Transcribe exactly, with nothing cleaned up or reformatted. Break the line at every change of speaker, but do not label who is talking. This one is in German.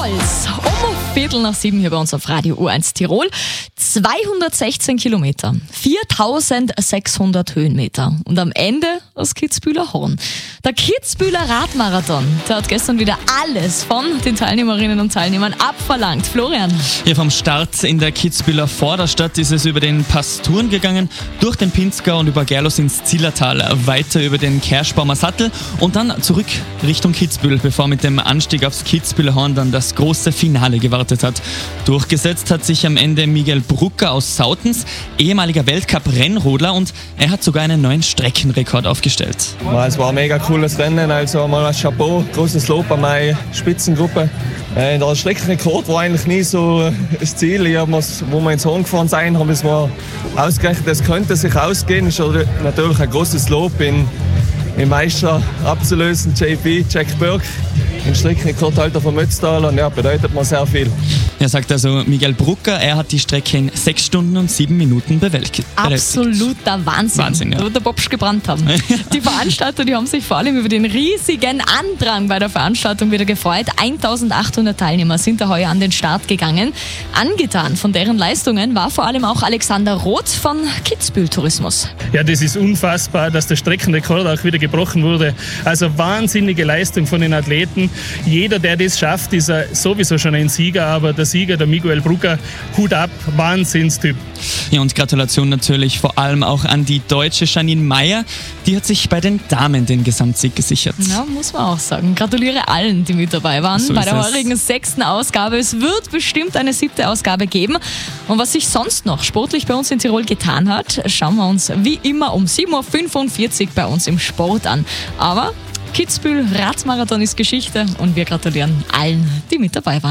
Stolz. Um Viertel nach sieben hier bei uns auf Radio U eins Tirol. zweihundertsechzehn Kilometer, viertausendsechshundert Höhenmeter und am Ende das Kitzbühler Horn. Der Kitzbühler Radmarathon, der hat gestern wieder alles von den Teilnehmerinnen und Teilnehmern abverlangt. Florian.
Hier vom Start in der Kitzbühler Vorderstadt ist es über den Pass Thurn gegangen, durch den Pinzgau und über Gerlos ins Zillertal, weiter über den Kerschbaumer Sattel und dann zurück Richtung Kitzbühel, bevor mit dem Anstieg aufs Kitzbühler Horn dann das große Finale gewartet hat. Durchgesetzt hat sich am Ende Miguel Brucker aus Sautens, ehemaliger Weltcup-Rennrodler, und er hat sogar einen neuen Streckenrekord aufgestellt.
Es war ein mega cooles Rennen, also mal ein Chapeau, großes Lob an meine Spitzengruppe. Der Streckenrekord war eigentlich nie so das Ziel. Ich hab mir's, wo wir ins Horn gefahren sind, haben wir es mal ausgerechnet, es könnte sich ausgehen. Das ist natürlich ein großes Lob, in, den Meister abzulösen, J P, Jack Burke, den Streckenrekordhalter von Mötztal, und ja, bedeutet mir sehr viel.
Er sagt also Miguel Brucker, er hat die Strecke in sechs Stunden und sieben Minuten bewältigt.
Absoluter Wahnsinn.
Wahnsinn, ja.
Da wird der Bobsch gebrannt haben. Die Veranstalter, die haben sich vor allem über den riesigen Andrang bei der Veranstaltung wieder gefreut. eintausendachthundert Teilnehmer sind da heuer an den Start gegangen. Angetan von deren Leistungen war vor allem auch Alexander Roth von Kitzbühel Tourismus.
Ja, das ist unfassbar, dass der Streckenrekord auch wieder gebrochen wurde. Also wahnsinnige Leistung von den Athleten. Jeder, der das schafft, ist sowieso schon ein Sieger, aber der Sieger, der Miguel Brucker, Hut ab, Wahnsinnstyp.
Ja, und Gratulation natürlich vor allem auch an die Deutsche Janine Meyer. Die hat sich bei den Damen den Gesamtsieg gesichert.
Ja, muss man auch sagen. Gratuliere allen, die mit dabei waren
So
bei der
es.
heurigen sechsten Ausgabe. Es wird bestimmt eine siebte Ausgabe geben. Und was sich sonst noch sportlich bei uns in Tirol getan hat, schauen wir uns wie immer um sieben Uhr fünfundvierzig bei uns im Sport an. Aber Kitzbühel Radmarathon ist Geschichte und wir gratulieren allen, die mit dabei waren.